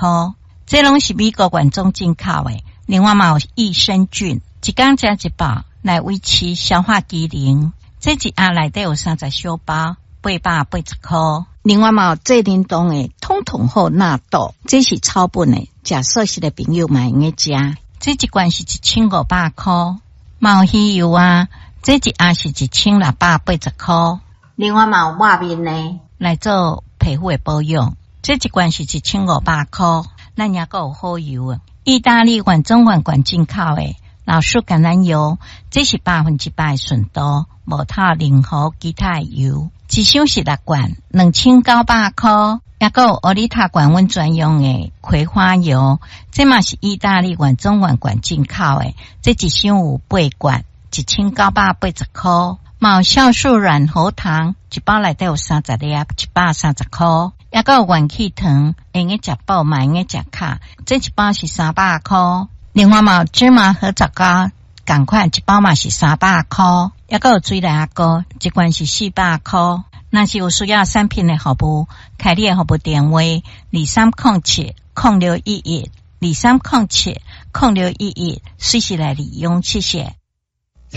块，这拢是美国原种进口的。另外嘛有益生菌，一天吃一包来维持消化机能。这一盒内底有30小包，880块。另外嘛有最冷冻的统统好纳豆，这是草本的，吃素食的朋友嘛用吃。这一罐是1500块。嘛有鱼油啊，这一盒是1680块。另外嘛有抹面呢，来做皮肤的保养，这一罐是1500块。咱也有好油啊，意大利原种原进口的老树橄榄油，这是100%纯度，无套任何其他油。一箱是6罐，2900块。也有欧丽塔管温专用的葵花油，这嘛是意大利原种原进口的，这一箱有8罐，1980块。嘛有酵素软喉糖，一包内底有30粒，130块。也有元气糖，用个食饱嘛用个食卡，这一包是300块。另外嘛有芝麻和枣糕，同款一包嘛是300块。也有水奶糕，一罐是400块。若是有需要产品的服务，开你的服务电话23070611，23070611，随时来利用，谢谢。